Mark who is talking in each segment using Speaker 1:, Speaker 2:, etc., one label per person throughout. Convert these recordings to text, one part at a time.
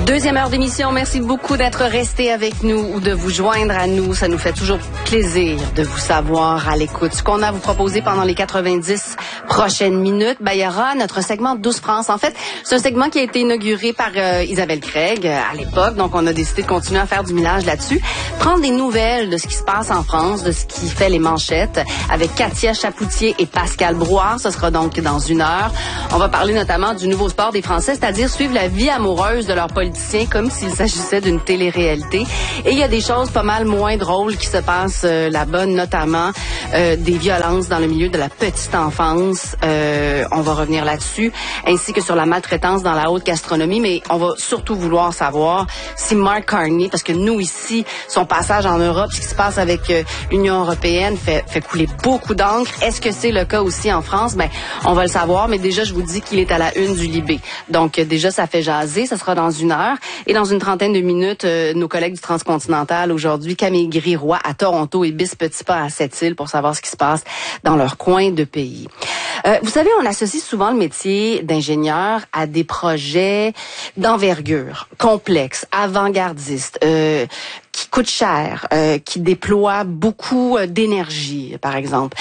Speaker 1: Deuxième heure d'émission. Merci beaucoup d'être resté avec nous ou de vous joindre à nous. Ça nous fait toujours plaisir de vous savoir à l'écoute. Ce qu'on a à vous proposer pendant les 90 prochaines minutes, il y aura notre segment 12 France. En fait, c'est un segment qui a été inauguré par Isabelle Craig à l'époque. Donc, on a décidé de continuer à faire du millage là-dessus. Prendre des nouvelles de ce qui se passe en France, de ce qui fait les manchettes avec Katia Chapoutier et Pascal Brouard. Ce sera donc dans une heure. On va parler notamment du nouveau sport des Français, c'est-à-dire suivre la vie amoureuse de leurs politiciens comme s'il s'agissait d'une télé-réalité. Et il y a des choses pas mal moins drôles qui se passent là-bas, notamment des violences dans le milieu de la petite enfance. On va revenir là-dessus, ainsi que sur la maltraitance dans la haute gastronomie, mais on va surtout vouloir savoir si Mark Carney, parce que nous ici, son passage en Europe, ce qui se passe avec l'Union européenne fait couler beaucoup d'encre. Est-ce que c'est le cas aussi en France? On va le savoir, mais déjà, je vous dis qu'il est à la une du Libé. Donc, déjà, ça fait jaser. Ça sera dans une heure. Et dans une trentaine de minutes, nos collègues du Transcontinental aujourd'hui, Camille Gris-Roy à Toronto et Bis Petitpas à Sept-Îles pour savoir ce qui se passe dans leur coin de pays. Vous savez, on associe souvent le métier d'ingénieur à des projets d'envergure, complexes, avant-gardistes, qui coûtent cher, qui déploient beaucoup d'énergie, par exemple.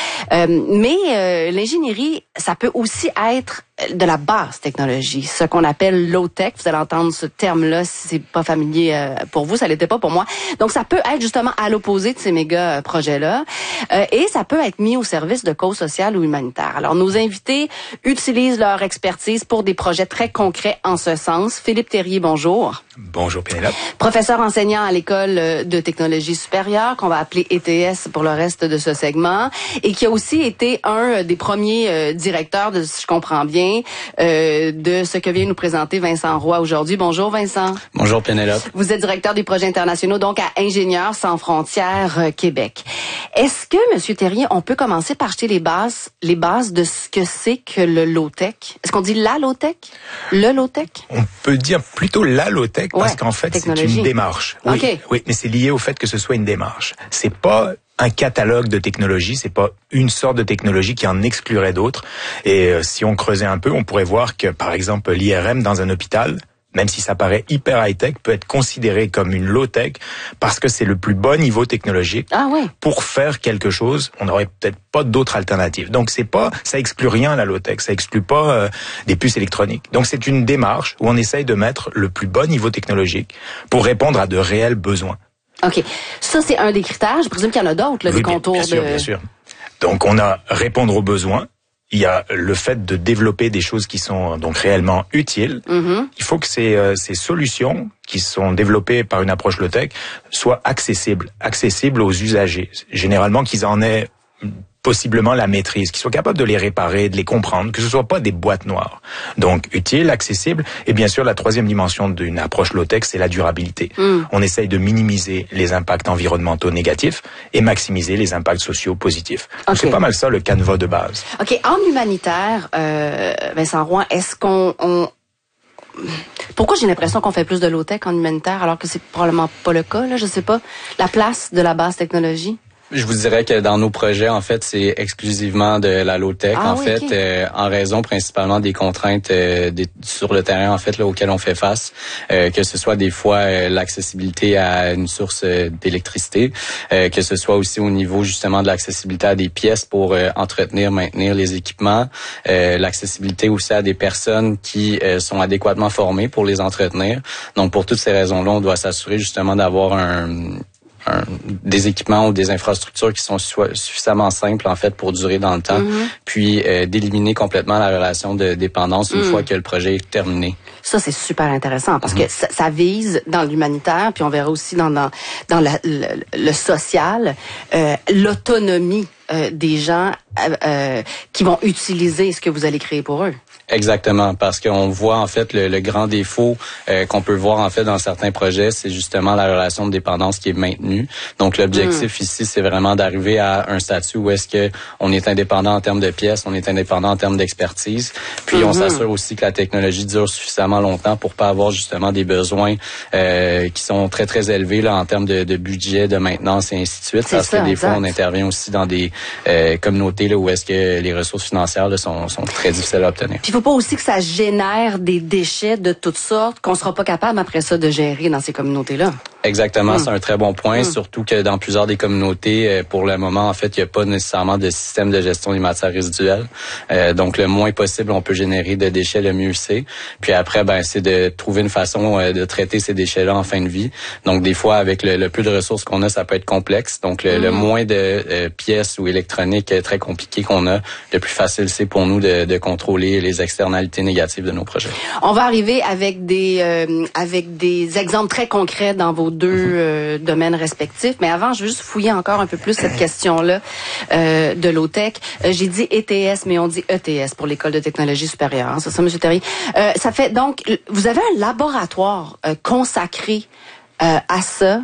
Speaker 1: Mais l'ingénierie, ça peut aussi être de la basse technologie, ce qu'on appelle low-tech. Vous allez entendre ce terme-là si c'est pas familier pour vous, ça l'était pas pour moi. Donc, ça peut être justement à l'opposé de ces méga projets-là et ça peut être mis au service de causes sociales ou humanitaires. Alors, nos invités utilisent leur expertise pour des projets très concrets en ce sens. Philippe Thérier, bonjour.
Speaker 2: Bonjour, Pénélope.
Speaker 1: Professeur enseignant à l'École de technologie supérieure, qu'on va appeler ETS pour le reste de ce segment, et qui a aussi été un des premiers directeurs, si je comprends bien, de ce que vient nous présenter Vincent Roy aujourd'hui. Bonjour Vincent.
Speaker 2: Bonjour Pénélope.
Speaker 1: Vous êtes directeur des projets internationaux, donc à Ingénieurs sans frontières Québec. Est-ce que, Monsieur Thérier, on peut commencer par jeter les bases de ce que c'est que le low-tech? Est-ce qu'on dit la low-tech? Le low-tech?
Speaker 2: On peut dire plutôt la low-tech parce qu'en fait, c'est une démarche. Oui,
Speaker 1: okay.
Speaker 2: Oui, mais c'est lié au fait que ce soit une démarche. C'est pas un catalogue de technologies, c'est pas une sorte de technologie qui en exclurait d'autres. Et si on creusait un peu, on pourrait voir que, par exemple, l'IRM dans un hôpital, même si ça paraît hyper high-tech, peut être considéré comme une low-tech parce que c'est le plus bas niveau technologique.
Speaker 1: Ah oui.
Speaker 2: Pour faire quelque chose, on n'aurait peut-être pas d'autres alternatives. Donc ça exclut rien la low-tech, ça exclut pas des puces électroniques. Donc c'est une démarche où on essaye de mettre le plus bas niveau technologique pour répondre à de réels besoins.
Speaker 1: OK. Ça, c'est un des critères. Je présume qu'il y en a d'autres, là,
Speaker 2: oui,
Speaker 1: des contours
Speaker 2: bien sûr, bien sûr. Donc, on a répondre aux besoins. Il y a le fait de développer des choses qui sont donc réellement utiles. Mm-hmm. Il faut que ces solutions qui sont développées par une approche low-tech soient accessibles aux usagers. Généralement, qu'ils en aient possiblement la maîtrise, qu'ils soient capables de les réparer, de les comprendre, que ce soit pas des boîtes noires. Donc, utile, accessible, et bien sûr, la troisième dimension d'une approche low-tech, c'est la durabilité. On essaye de minimiser les impacts environnementaux négatifs et maximiser les impacts sociaux positifs. Okay. Donc, c'est pas mal ça, le canevas de base.
Speaker 1: OK. En humanitaire, Vincent Roy, est-ce qu'on... Pourquoi j'ai l'impression qu'on fait plus de low-tech en humanitaire alors que c'est probablement pas le cas, là? Je sais pas. La place de la basse technologie?
Speaker 3: Je vous dirais que dans nos projets, en fait, c'est exclusivement de la low-tech, en raison principalement des contraintes sur le terrain, en fait, là, auxquelles on fait face, que ce soit des fois l'accessibilité à une source d'électricité, que ce soit aussi au niveau justement de l'accessibilité à des pièces pour entretenir, maintenir les équipements, l'accessibilité aussi à des personnes qui sont adéquatement formées pour les entretenir. Donc, pour toutes ces raisons-là, on doit s'assurer justement d'avoir des équipements ou des infrastructures qui sont suffisamment simples en fait pour durer dans le temps, puis d'éliminer complètement la relation de dépendance une fois que le projet est terminé.
Speaker 1: Ça c'est super intéressant parce que ça vise dans l'humanitaire, puis on verra aussi dans le social, l'autonomie des gens qui vont utiliser ce que vous allez créer pour eux.
Speaker 3: Exactement, parce qu'on voit en fait le grand défaut qu'on peut voir en fait dans certains projets, c'est justement la relation de dépendance qui est maintenue. Donc l'objectif ici, c'est vraiment d'arriver à un statut où est-ce que on est indépendant en termes de pièces, on est indépendant en termes d'expertise, puis on s'assure aussi que la technologie dure suffisamment longtemps pour pas avoir justement des besoins qui sont très très élevés là en termes de budget, de maintenance et ainsi de suite.
Speaker 1: C'est
Speaker 3: parce
Speaker 1: ça,
Speaker 3: que des
Speaker 1: exact.
Speaker 3: fois on intervient aussi dans des communautés là où est-ce que les ressources financières là, sont très difficiles à obtenir.
Speaker 1: Puis faut pas aussi que ça génère des déchets de toutes sortes qu'on sera pas capable après ça de gérer dans ces communautés-là?
Speaker 3: Exactement, c'est un très bon point, surtout que dans plusieurs des communautés, pour le moment, en fait, il n'y a pas nécessairement de système de gestion des matières résiduelles. Donc, le moins possible, on peut générer de déchets, le mieux c'est. Puis après, c'est de trouver une façon de traiter ces déchets-là en fin de vie. Donc, des fois, avec le peu de ressources qu'on a, ça peut être complexe. Donc, le moins de pièces ou électroniques très compliquées qu'on a, le plus facile c'est pour nous de contrôler les externalités négatives de nos projets.
Speaker 1: On va arriver avec des exemples très concrets dans vos deux domaines respectifs. Mais avant, je veux juste fouiller encore un peu plus cette question-là de low-tech. J'ai dit ETS, mais on dit ETS pour l'École de technologie supérieure. Hein, c'est ça, M. Therrien? Ça fait donc, vous avez un laboratoire consacré à ça,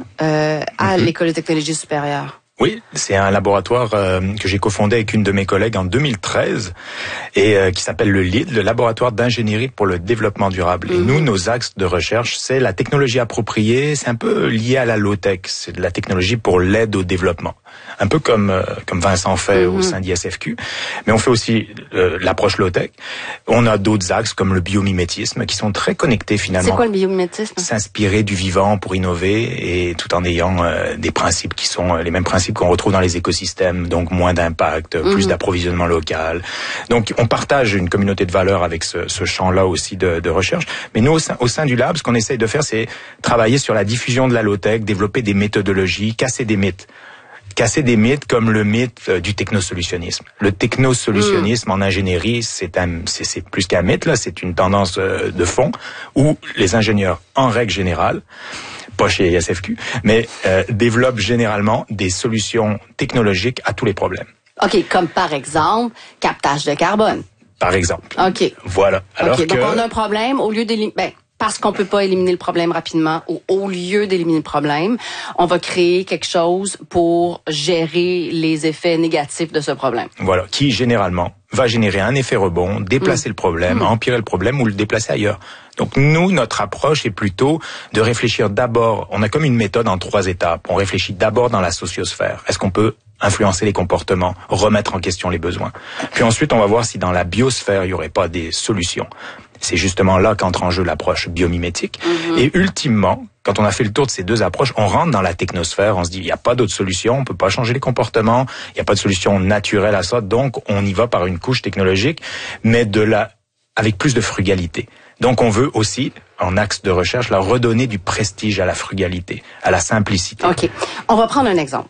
Speaker 1: à l'École de technologie supérieure.
Speaker 2: Oui, c'est un laboratoire que j'ai cofondé avec une de mes collègues en 2013 et qui s'appelle le LEED, le laboratoire d'ingénierie pour le développement durable. Et nous, nos axes de recherche, c'est la technologie appropriée, c'est un peu lié à la low-tech, c'est de la technologie pour l'aide au développement. Un peu comme Vincent fait au sein d'ISFQ, mais on fait aussi l'approche low-tech. On a d'autres axes comme le biomimétisme qui sont très connectés finalement.
Speaker 1: C'est quoi le biomimétisme?
Speaker 2: S'inspirer du vivant pour innover et tout en ayant des principes qui sont les mêmes principes qu'on retrouve dans les écosystèmes, donc moins d'impact, plus d'approvisionnement local. Donc on partage une communauté de valeurs avec ce champ-là aussi de recherche. Mais nous, au sein du lab, ce qu'on essaye de faire, c'est travailler sur la diffusion de la low-tech, développer des méthodologies, casser des mythes. Casser des mythes comme le mythe du technosolutionnisme. Le technosolutionnisme en ingénierie, c'est plus qu'un mythe, là, c'est une tendance de fond où les ingénieurs, en règle générale, pas chez ISFQ, mais développent généralement des solutions technologiques à tous les problèmes.
Speaker 1: OK, comme par exemple, captage de carbone.
Speaker 2: Par exemple.
Speaker 1: OK.
Speaker 2: Voilà. Alors
Speaker 1: donc on a un problème, au lieu d'éliminer... parce qu'on peut pas éliminer le problème rapidement, ou au lieu d'éliminer le problème, on va créer quelque chose pour gérer les effets négatifs de ce problème.
Speaker 2: Voilà, qui généralement va générer un effet rebond, déplacer le problème, empirer le problème ou le déplacer ailleurs. Donc nous, notre approche est plutôt de réfléchir d'abord, on a comme une méthode en 3 étapes. On réfléchit d'abord dans la sociosphère. Est-ce qu'on peut influencer les comportements, remettre en question les besoins? Puis ensuite, on va voir si dans la biosphère, il n'y aurait pas des solutions. C'est justement là qu'entre en jeu l'approche biomimétique. Et ultimement, quand on a fait le tour de ces 2 approches, on rentre dans la technosphère, on se dit, il n'y a pas d'autre solution, on peut pas changer les comportements, il n'y a pas de solution naturelle à ça, donc on y va par une couche technologique, mais avec plus de frugalité. Donc on veut aussi, en axe de recherche, leur redonner du prestige à la frugalité, à la simplicité.
Speaker 1: OK. On va prendre un exemple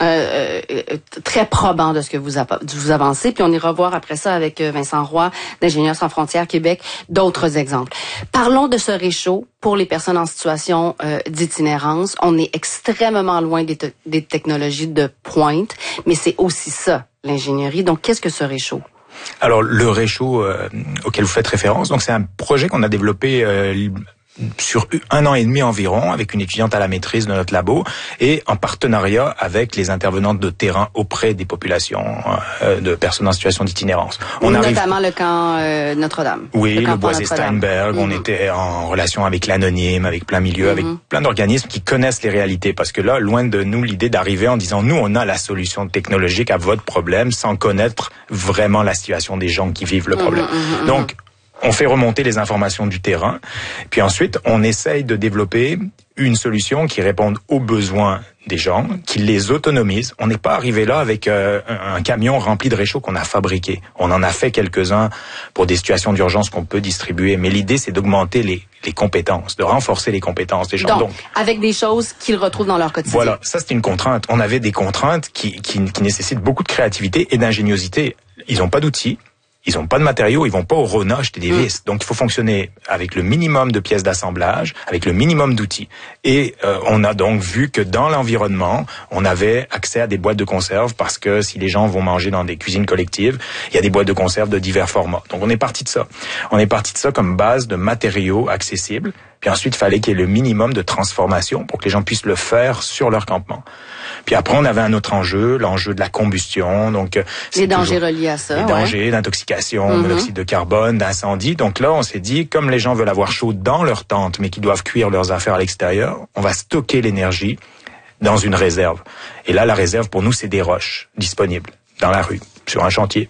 Speaker 1: très probant de ce que vous avancez, puis on ira voir après ça avec Vincent Roy, d'Ingénieurs sans frontières Québec, d'autres exemples. Parlons de ce réchaud pour les personnes en situation d'itinérance. On est extrêmement loin des technologies de pointe, mais c'est aussi ça, l'ingénierie. Donc, qu'est-ce que ce réchaud?
Speaker 2: Alors, le réchaud auquel vous faites référence, donc c'est un projet qu'on a développé sur 1 an et demi environ, avec une étudiante à la maîtrise de notre labo, et en partenariat avec les intervenantes de terrain auprès des populations de personnes en situation d'itinérance.
Speaker 1: Notamment le camp Notre-Dame.
Speaker 2: Oui, le Boisé Steinberg, on était en relation avec l'Anonyme, avec Plein Milieu, avec plein d'organismes qui connaissent les réalités, parce que là, loin de nous l'idée d'arriver en disant, nous, on a la solution technologique à votre problème, sans connaître vraiment la situation des gens qui vivent le problème. Donc, on fait remonter les informations du terrain, puis ensuite, on essaye de développer une solution qui réponde aux besoins des gens, qui les autonomise. On n'est pas arrivé là avec un camion rempli de réchauds qu'on a fabriqué. On en a fait quelques-uns pour des situations d'urgence qu'on peut distribuer, mais l'idée, c'est d'augmenter les compétences, de renforcer les compétences des gens.
Speaker 1: Donc, avec des choses qu'ils retrouvent dans leur quotidien.
Speaker 2: Voilà, ça c'est une contrainte. On avait des contraintes qui nécessitent beaucoup de créativité et d'ingéniosité. Ils n'ont pas d'outils. Ils n'ont pas de matériaux, ils vont pas au Rona acheter des vis. Donc, il faut fonctionner avec le minimum de pièces d'assemblage, avec le minimum d'outils. Et on a donc vu que dans l'environnement, on avait accès à des boîtes de conserve parce que si les gens vont manger dans des cuisines collectives, il y a des boîtes de conserve de divers formats. Donc, on est parti de ça. On est parti de ça comme base de matériaux accessibles. Puis ensuite, il fallait qu'il y ait le minimum de transformation pour que les gens puissent le faire sur leur campement. Puis après, on avait un autre enjeu, l'enjeu de la combustion. Donc,
Speaker 1: les dangers reliés à ça.
Speaker 2: Les dangers d'intoxication, monoxyde de carbone, d'incendie. Donc là, on s'est dit, comme les gens veulent avoir chaud dans leur tente, mais qu'ils doivent cuire leurs affaires à l'extérieur, on va stocker l'énergie dans une réserve. Et là, la réserve, pour nous, c'est des roches disponibles dans la rue, sur un chantier. Bon.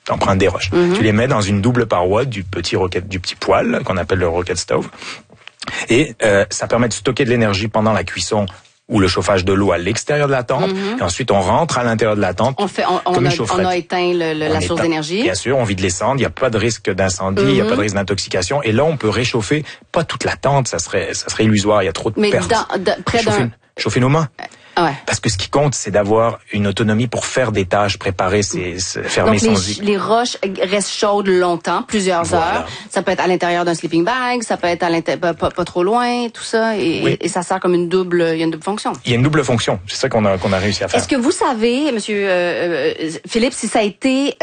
Speaker 2: T'empruntes des roches. Tu les mets dans une double paroi du petit poêle qu'on appelle le rocket stove. Et ça permet de stocker de l'énergie pendant la cuisson ou le chauffage de l'eau à l'extérieur de la tente. Et ensuite, on rentre à l'intérieur de la tente.
Speaker 1: On a éteint la source d'énergie.
Speaker 2: Bien sûr, on vide les cendres. Il n'y a pas de risque d'incendie. Il n'y a pas de risque d'intoxication. Et là, on peut réchauffer pas toute la tente. Ça serait illusoire. Il y a trop de pertes. Chauffer nos mains.
Speaker 1: Ouais.
Speaker 2: Parce que ce qui compte, c'est d'avoir une autonomie pour faire des tâches, préparer fermer son lit.
Speaker 1: Les roches restent chaudes longtemps, plusieurs heures. Ça peut être à l'intérieur d'un sleeping bag, ça peut être pas trop loin, tout ça, et ça sert comme il y a une double fonction.
Speaker 2: Il y a une double fonction. C'est ça qu'on a réussi à faire.
Speaker 1: Est-ce que vous savez, Monsieur Philippe, si ça a été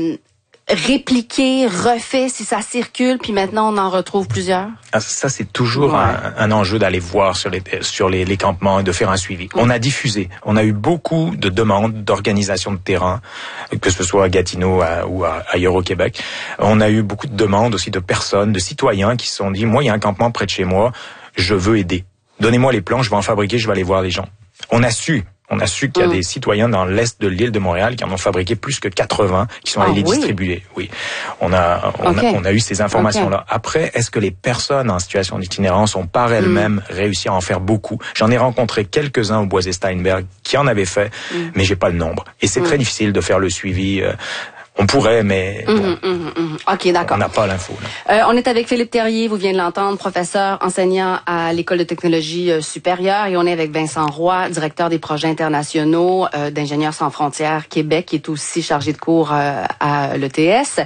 Speaker 1: répliqué, refait, si ça circule, puis maintenant on en retrouve plusieurs?
Speaker 2: Ça, c'est toujours un enjeu d'aller voir sur les campements et de faire un suivi. On a diffusé. On a eu beaucoup de demandes d'organisation de terrain, que ce soit à Gatineau ou ailleurs au Québec. On a eu beaucoup de demandes aussi de personnes, de citoyens qui se sont dit, moi, il y a un campement près de chez moi, je veux aider. Donnez-moi les plans, je vais en fabriquer, je vais aller voir les gens. On a su qu'il y a des citoyens dans l'est de l'île de Montréal qui en ont fabriqué plus que 80, qui sont allés les distribuer. Oui. On a eu ces informations-là. Après, est-ce que les personnes en situation d'itinérance ont par elles-mêmes réussi à en faire beaucoup? J'en ai rencontré quelques-uns au Boisé-Steinberg qui en avaient fait, mais j'ai pas le nombre. Et c'est très difficile de faire le suivi. On pourrait, mais bon,
Speaker 1: OK, d'accord.
Speaker 2: On n'a pas l'info.
Speaker 1: On est avec Philippe Terrier, vous venez de l'entendre, professeur, enseignant à l'École de technologie supérieure, et on est avec Vincent Roy, directeur des projets internationaux d'Ingénieurs sans frontières Québec, qui est aussi chargé de cours à l'ETS.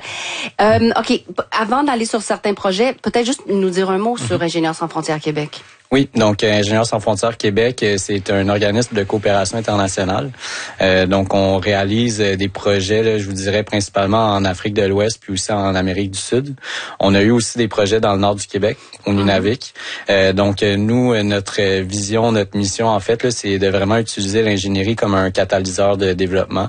Speaker 1: OK, avant d'aller sur certains projets, peut-être juste nous dire un mot sur Ingénieurs sans frontières Québec.
Speaker 3: Oui, donc Ingénieurs sans frontières Québec, c'est un organisme de coopération internationale. Donc on réalise des projets, là, je vous dirais principalement en Afrique de l'Ouest puis aussi en Amérique du Sud. On a eu aussi des projets dans le nord du Québec, au Nunavik. Donc nous, notre vision, notre mission en fait, là, c'est de vraiment utiliser l'ingénierie comme un catalyseur de développement.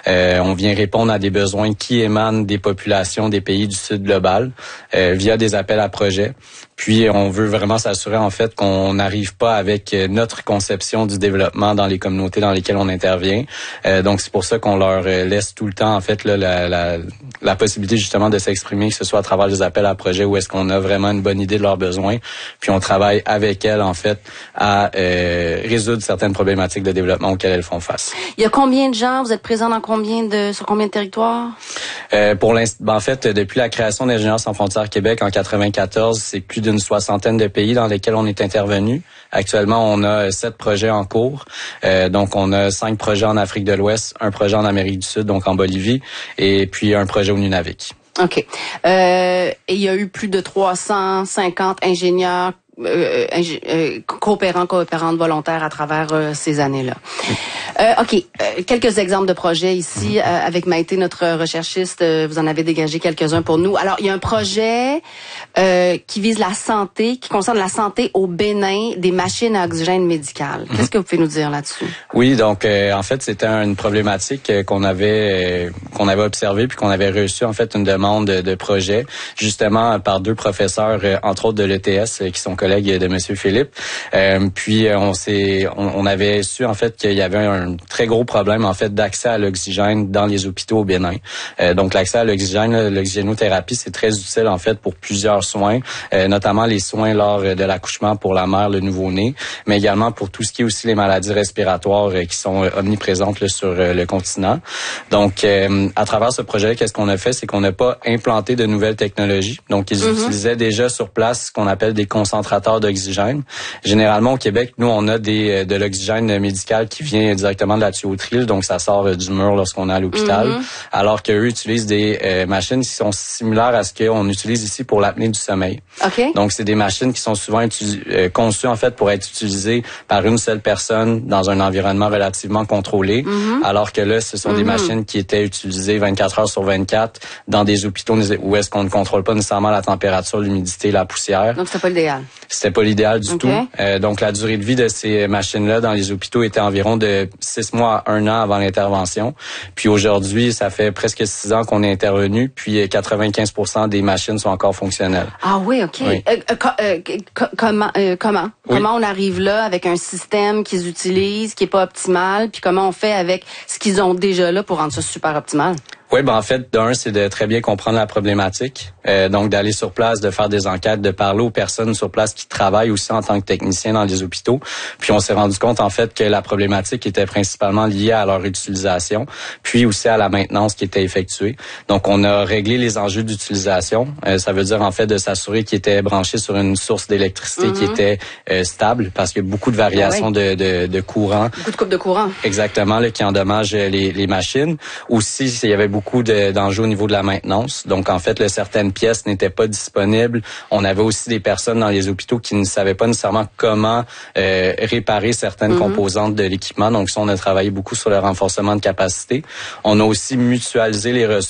Speaker 3: On vient répondre à des besoins qui émanent des populations des pays du Sud global via des appels à projets. Puis on veut vraiment s'assurer en fait qu'on n'arrive pas avec notre conception du développement dans les communautés dans lesquelles on intervient. Donc c'est pour ça qu'on leur laisse tout le temps en fait là, la possibilité justement de s'exprimer, que ce soit à travers des appels à projets où est-ce qu'on a vraiment une bonne idée de leurs besoins. Puis on travaille avec elles en fait à résoudre certaines problématiques de développement auxquelles elles font face.
Speaker 1: Il y a combien de gens? Vous êtes présents dans sur combien de territoires?
Speaker 3: Pour l'instant, en fait, depuis la création d'Ingénieurs sans frontières Québec en 94, c'est plus d'une 60aine de pays dans lesquels on est intervenu. Actuellement, on a 7 projets en cours. Donc, on a 5 projets en Afrique de l'Ouest, un projet en Amérique du Sud, donc en Bolivie, et puis un projet au Nunavik.
Speaker 1: OK. Et il y a eu plus de 350 ingénieurs coopérantes volontaires à travers ces années-là. OK. Quelques exemples de projets ici. Avec Maïté, notre recherchiste, vous en avez dégagé quelques-uns pour nous. Alors, il y a un projet qui vise la santé, qui concerne la santé au Bénin des machines à oxygène médicales. Qu'est-ce que vous pouvez nous dire là-dessus?
Speaker 3: Oui, donc en fait, c'était une problématique qu'on avait observée puis qu'on avait reçu en fait une demande de projet justement par 2 professeurs entre autres de l'ETS qui sont collègues de Monsieur Philippe. Puis on avait su en fait qu'il y avait un très gros problème en fait d'accès à l'oxygène dans les hôpitaux au Bénin. Donc l'accès à l'oxygène, l'oxygénothérapie, c'est très utile en fait pour plusieurs soins, notamment les soins lors de l'accouchement pour la mère, le nouveau-né, mais également pour tout ce qui est aussi les maladies respiratoires qui sont omniprésentes là, sur le continent. Donc à travers ce projet, qu'est-ce qu'on a fait, c'est qu'on n'a pas implanté de nouvelles technologies. Donc ils utilisaient déjà sur place ce qu'on appelle des concentrateurs d'oxygène. Généralement au Québec, nous on a de l'oxygène médical qui vient directement de la tuyauterie, donc ça sort du mur lorsqu'on est à l'hôpital, alors qu'eux utilisent des machines qui sont similaires à ce qu'on utilise ici pour l'apnée du sommeil.
Speaker 1: Okay.
Speaker 3: Donc c'est des machines qui sont souvent conçues en fait pour être utilisées par une seule personne dans un environnement relativement contrôlé, alors que là ce sont des machines qui étaient utilisées 24 heures sur 24 dans des hôpitaux où est-ce qu'on ne contrôle pas nécessairement la température, l'humidité, la poussière.
Speaker 1: Donc c'était pas l'idéal.
Speaker 3: C'était pas l'idéal du tout. Donc la durée de vie de ces machines-là dans les hôpitaux était environ de 6 mois à 1 an avant l'intervention. Puis aujourd'hui, ça fait presque 6 ans qu'on est intervenu, puis 95% des machines sont encore fonctionnelles.
Speaker 1: Ah oui, OK.
Speaker 3: Oui.
Speaker 1: Comment on arrive là avec un système qu'ils utilisent qui est pas optimal, puis comment on fait avec ce qu'ils ont déjà là pour rendre ça super optimal?
Speaker 3: Oui, en fait, d'un, c'est de très bien comprendre la problématique. Donc, d'aller sur place, de faire des enquêtes, de parler aux personnes sur place qui travaillent aussi en tant que techniciens dans les hôpitaux. Puis, on s'est rendu compte, en fait, que la problématique était principalement liée à leur utilisation, puis aussi à la maintenance qui était effectuée. Donc, on a réglé les enjeux d'utilisation. Ça veut dire, en fait, de s'assurer qu'ils étaient branchés sur une source d'électricité qui était stable, parce qu'il y a beaucoup de variations de courant.
Speaker 1: Beaucoup de coupes de courant.
Speaker 3: Exactement, là, qui endommagent les machines. Aussi, il y avait beaucoup d'enjeux au niveau de la maintenance. Donc, en fait, certaines pièces n'étaient pas disponibles. On avait aussi des personnes dans les hôpitaux qui ne savaient pas nécessairement comment réparer certaines composantes de l'équipement. Donc, ça, on a travaillé beaucoup sur le renforcement de capacité. On a aussi mutualisé les ressources